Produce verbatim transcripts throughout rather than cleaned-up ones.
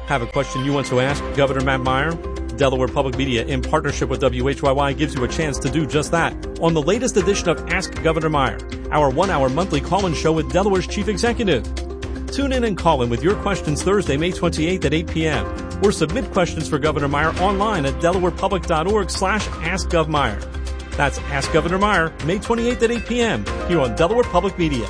Have a question you want to ask Governor Matt Meyer? Delaware Public Media, in partnership with W H Y Y, gives you a chance to do just that on the latest edition of Ask Governor Meyer, our one-hour monthly call-in show with Delaware's Chief Executive. Tune in and call in with your questions Thursday, May twenty-eighth at eight p.m. or submit questions for Governor Meyer online at delawarepublic.org slash askgovmeyer. That's Ask Governor Meyer, May twenty-eighth at eight p.m. here on Delaware Public Media.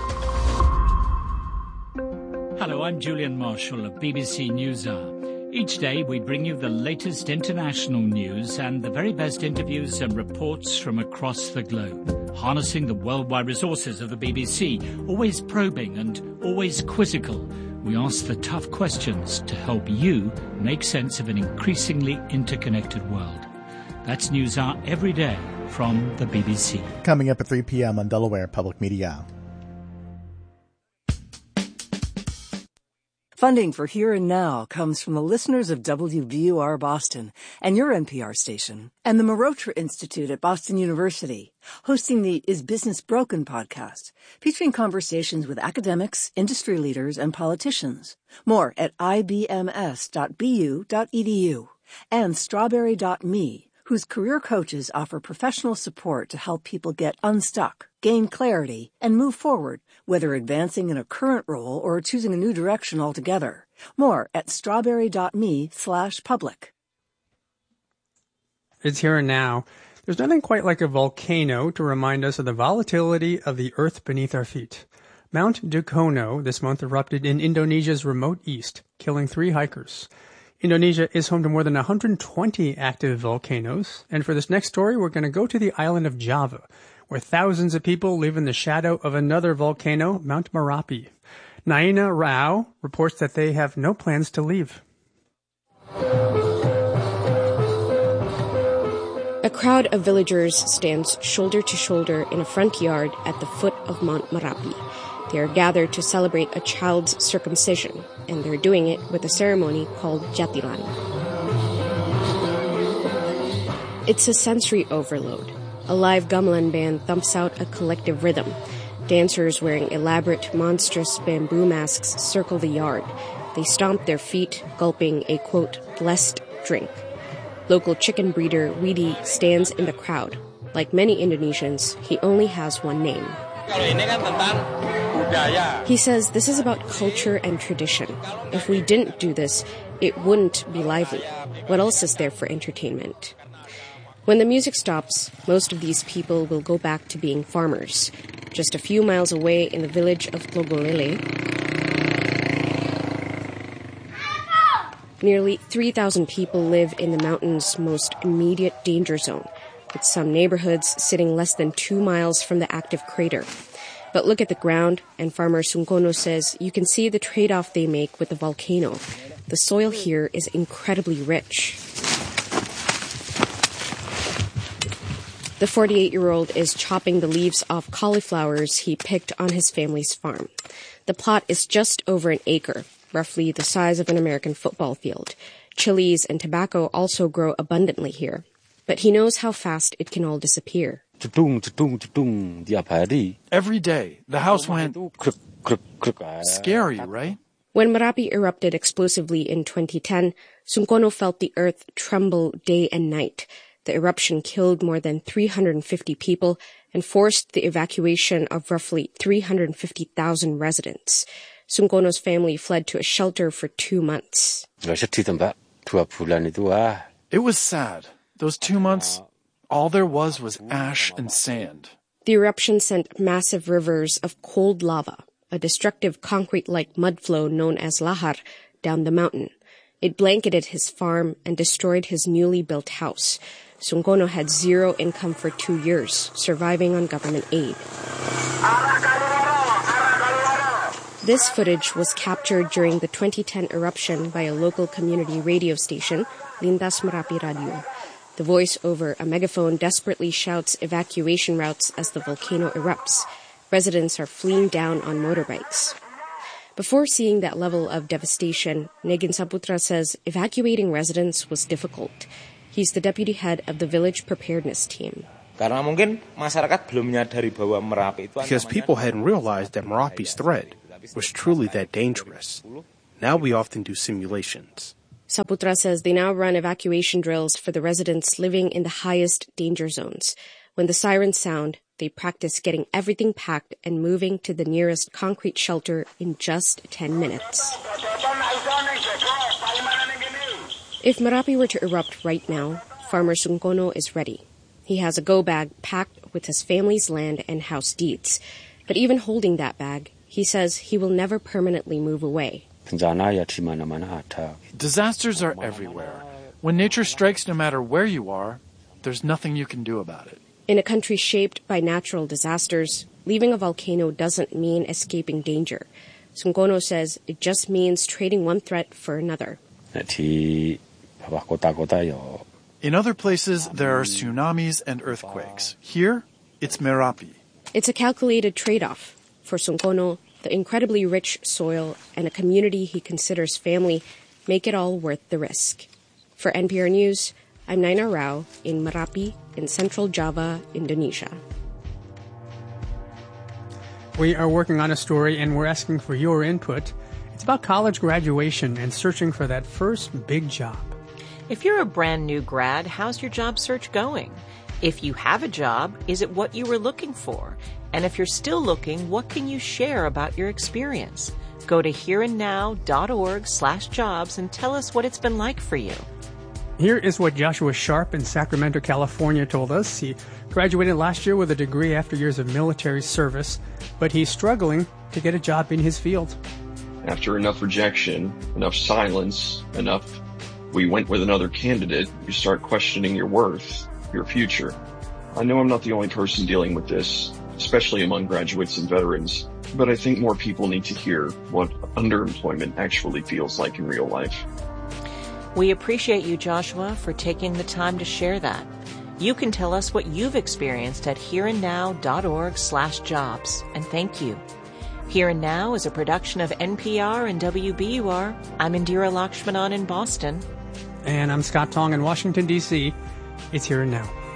Hello, I'm Julian Marshall of B B C NewsHour. Each day we bring you the latest international news and the very best interviews and reports from across the globe, harnessing the worldwide resources of the B B C, always probing and always quizzical. We ask the tough questions to help you make sense of an increasingly interconnected world. That's NewsHour every day from the B B C. Coming up at three p.m. on Delaware Public Media. Funding for Here and Now comes from the listeners of W B U R Boston and your N P R station, and the Marotra Institute at Boston University, hosting the Is Business Broken podcast, featuring conversations with academics, industry leaders, and politicians. More at I B M S dot B U dot E D U. And Strawberry dot me, whose career coaches offer professional support to help people get unstuck, gain clarity, and move forward, whether advancing in a current role or choosing a new direction altogether. More at strawberry dot me slash public. It's here and now. There's nothing quite like a volcano to remind us of the volatility of the earth beneath our feet. Mount Dukono this month erupted in Indonesia's remote east, killing three hikers. Indonesia is home to more than one hundred twenty active volcanoes, and for this next story, we're going to go to the island of Java, where thousands of people live in the shadow of another volcano, Mount Merapi. Naina Rao reports that they have no plans to leave. A crowd of villagers stands shoulder to shoulder in a front yard at the foot of Mount Merapi. They are gathered to celebrate a child's circumcision, and they're doing it with a ceremony called Jatilan. It's a sensory overload. A live gamelan band thumps out a collective rhythm. Dancers wearing elaborate, monstrous bamboo masks circle the yard. They stomp their feet, gulping a, quote, blessed drink. Local chicken breeder Widi stands in the crowd. Like many Indonesians, he only has one name. He says this is about culture and tradition. If we didn't do this, it wouldn't be lively. What else is there for entertainment? When the music stops, most of these people will go back to being farmers. Just a few miles away in the village of Tlogolele, nearly three thousand people live in the mountain's most immediate danger zone, with some neighborhoods sitting less than two miles from the active crater. But look at the ground, and farmer Sungkono says you can see the trade-off they make with the volcano. The soil here is incredibly rich. The forty-eight-year-old is chopping the leaves off cauliflowers he picked on his family's farm. The plot is just over an acre, roughly the size of an American football field. Chilies and tobacco also grow abundantly here. But he knows how fast it can all disappear. Every day, the house went scary, right? When Merapi erupted explosively in twenty ten, Sungkono felt the earth tremble day and night. The eruption killed more than three hundred fifty people and forced the evacuation of roughly three hundred fifty thousand residents. Sungkono's family fled to a shelter for two months. It was sad. Those two months, all there was was ash and sand. The eruption sent massive rivers of cold lava, a destructive concrete-like mud flow known as lahar, down the mountain. It blanketed his farm and destroyed his newly built house. Sungkono had zero income for two years, surviving on government aid. This footage was captured during the twenty ten eruption by a local community radio station, Lintas Merapi Radio. The voice over a megaphone desperately shouts evacuation routes as the volcano erupts. Residents are fleeing down on motorbikes. Before seeing that level of devastation, Negin Saputra says evacuating residents was difficult. He's the deputy head of the village preparedness team. Because people hadn't realized that Merapi's threat was truly that dangerous. Now we often do simulations. Saputra says they now run evacuation drills for the residents living in the highest danger zones. When the sirens sound, they practice getting everything packed and moving to the nearest concrete shelter in just ten minutes. If Marapi were to erupt right now, Farmer Sungkono is ready. He has a go bag packed with his family's land and house deeds. But even holding that bag, he says he will never permanently move away. Disasters are everywhere. When nature strikes, no matter where you are, there's nothing you can do about it. In a country shaped by natural disasters, leaving a volcano doesn't mean escaping danger. Sungkono says it just means trading one threat for another. In other places, there are tsunamis and earthquakes. Here, it's Merapi. It's a calculated trade-off. For Sungkono, the incredibly rich soil and a community he considers family make it all worth the risk. For N P R News, I'm Naina Rao in Merapi in central Java, Indonesia. We are working on a story and we're asking for your input. It's about college graduation and searching for that first big job. If you're a brand new grad, how's your job search going? If you have a job, is it what you were looking for? And if you're still looking, what can you share about your experience? Go to hereandnow.org slash jobs and tell us what it's been like for you. Here is what Joshua Sharp in Sacramento, California told us. He graduated last year with a degree after years of military service, but he's struggling to get a job in his field. After enough rejection, enough silence, enough we went with another candidate, you start questioning your worth, your future. I know I'm not the only person dealing with this, especially among graduates and veterans, but I think more people need to hear what underemployment actually feels like in real life. We appreciate you, Joshua, for taking the time to share that. You can tell us what you've experienced at hereandnow.org slash jobs, and thank you. Here and Now is a production of N P R and W B U R. I'm Indira Lakshmanan in Boston. And I'm Scott Tong in Washington, D C. It's Here and Now.